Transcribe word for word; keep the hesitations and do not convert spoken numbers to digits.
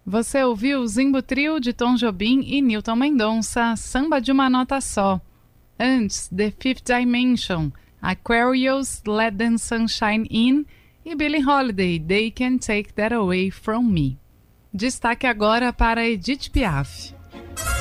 Você ouviu Zimbo Trio de Tom Jobim e Newton Mendonça, Samba de uma Nota Só. Antes, The Fifth Dimension, Aquarius, Let the Sunshine In e Billie Holiday, They Can't Take That Away From Me. Destaque agora para Edith Piaf.